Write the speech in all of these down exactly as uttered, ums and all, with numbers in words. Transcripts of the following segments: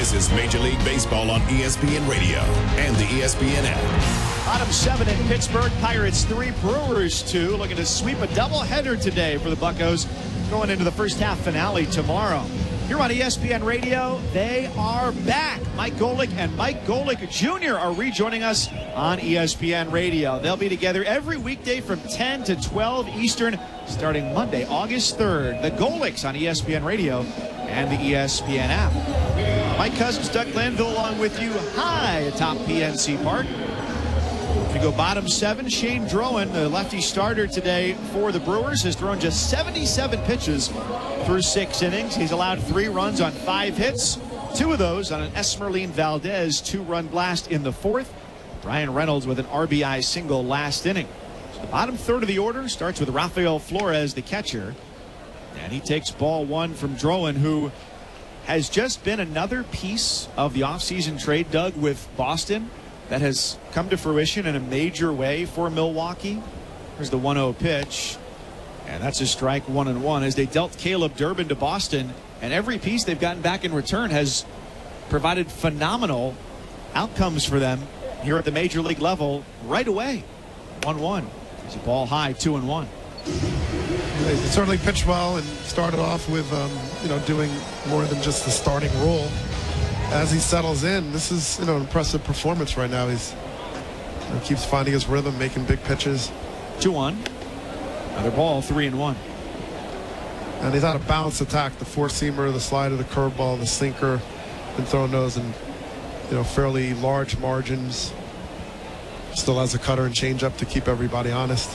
This is Major League Baseball on E S P N Radio and the E S P N app. Bottom seven in Pittsburgh. Pirates three, Brewers two. Looking to sweep a doubleheader today for the Buccos going into the first half finale tomorrow. Here on E S P N Radio, they are back. Mike Golic and Mike Golic Junior are rejoining us on E S P N Radio. They'll be together every weekday from ten to twelve Eastern, starting Monday, August third. The Golics on E S P N Radio and the E S P N app. Mike Cousins, Doug Glanville along with you high atop P N C Park. If you go bottom seven, Shane Drowan, the lefty starter today for the Brewers, has thrown just seventy-seven pitches through six innings. He's allowed three runs on five hits, two of those on an Esmeralyn Valdez two-run blast in the fourth. Brian Reynolds with an R B I single last inning. So the bottom third of the order starts with Rafael Flores, the catcher. And he takes ball one from Drowan, who has just been another piece of the offseason trade, Doug, with Boston that has come to fruition in a major way for Milwaukee. Here's the one oh pitch. And that's a strike, one and one, as they dealt Caleb Durbin to Boston. And every piece they've gotten back in return has provided phenomenal outcomes for them here at the major league level right away. one one. There's a ball high, two and one. They certainly pitched well and started off with, um, you know, doing more than just the starting role. As he settles in, this is, you know, an impressive performance right now. He's you know, keeps finding his rhythm, making big pitches. two one. Another ball, three and one. And he's had a balanced attack. The four-seamer, the slider, the curveball, the sinker. Been throwing those in, you know, fairly large margins. Still has a cutter and changeup to keep everybody honest.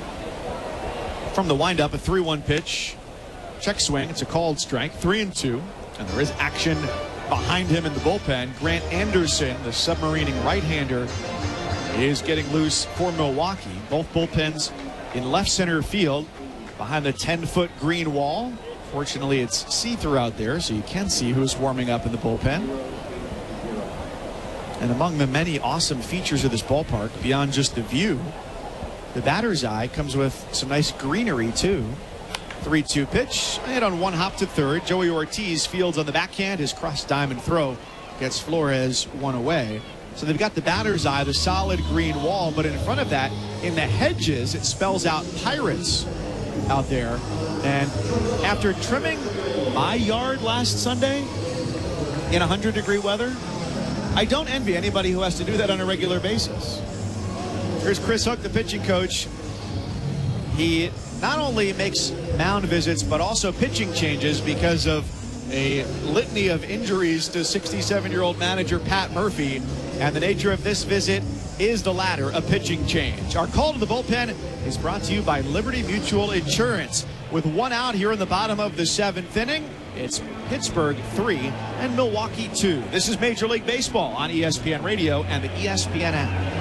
From the windup, a three one pitch. Check swing. It's a called strike. Three and two. And there is action behind him in the bullpen. Grant Anderson, the submarining right-hander, is getting loose for Milwaukee. Both bullpens in left center field behind the ten-foot green wall. Fortunately, it's see-through out there, so you can see who's warming up in the bullpen. And among the many awesome features of this ballpark, beyond just the view, the batter's eye comes with some nice greenery, too. three two pitch. Hit on one hop to third. Joey Ortiz fields on the backhand. His cross diamond throw gets Flores one away. So they've got the batter's eye, the solid green wall, but in front of that, in the hedges, it spells out Pirates out there. And after trimming my yard last Sunday in one hundred degree weather, I don't envy anybody who has to do that on a regular basis. Here's Chris Hook, the pitching coach. He not only makes mound visits, but also pitching changes because of a litany of injuries to sixty-seven-year-old manager Pat Murphy. And the nature of this visit is the latter, a pitching change. Our call to the bullpen is brought to you by Liberty Mutual Insurance. With one out here in the bottom of the seventh inning, it's Pittsburgh three and Milwaukee two. This is Major League Baseball on E S P N Radio and the E S P N app.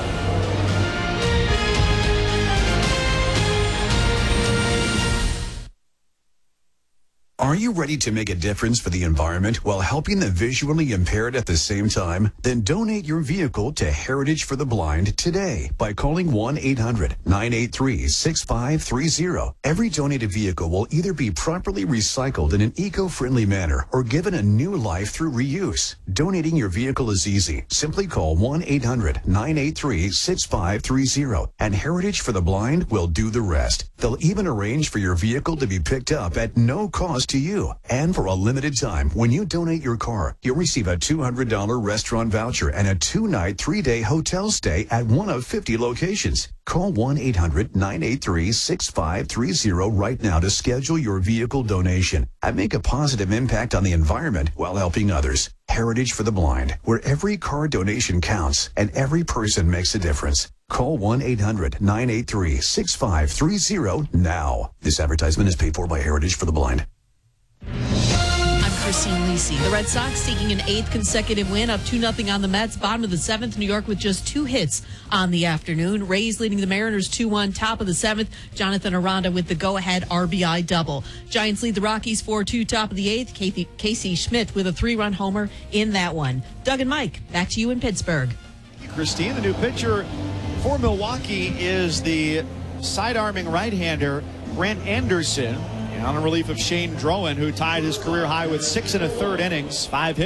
Are you ready to make a difference for the environment while helping the visually impaired at the same time? Then donate your vehicle to Heritage for the Blind today by calling one eight hundred nine eight three six five three zero. Every donated vehicle will either be properly recycled in an eco-friendly manner or given a new life through reuse. Donating your vehicle is easy. Simply call one eight hundred nine eight three six five three zero and Heritage for the Blind will do the rest. They'll even arrange for your vehicle to be picked up at no cost to you. And for a limited time, when you donate your car, you'll receive a two hundred dollars restaurant voucher and a two-night, three-day hotel stay at one of fifty locations. Call one eight hundred nine eight three six five three zero right now to schedule your vehicle donation and make a positive impact on the environment while helping others. Heritage for the Blind, where every car donation counts and every person makes a difference. Call one eight hundred nine eight three six five three zero now. This advertisement is paid for by Heritage for the Blind. I'm Christine Lisi. The Red Sox seeking an eighth consecutive win, up two nothing on the Mets. Bottom of the seventh, New York with just two hits on the afternoon. Rays leading the Mariners two one. Top of the seventh, Jonathan Aranda with the go-ahead R B I double. Giants lead the Rockies four two. Top of the eighth, Casey Schmidt with a three-run homer in that one. Doug and Mike, back to you in Pittsburgh. Christine, the new pitcher for Milwaukee is the side-arming right-hander Grant Anderson. On a relief of Shane Drowan, who tied his career high with six and a third innings, five hits.